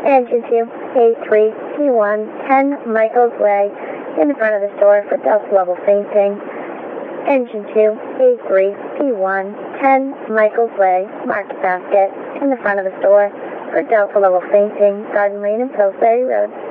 Engine 2, A3, P1, 10 Michael's Way, in the front of the store for Delta Level fainting. Engine 2, A3, P1, 10 Michael's Way, Market Basket, in the front of the store for Delta Level fainting, Garden Lane and Pillsbury Road.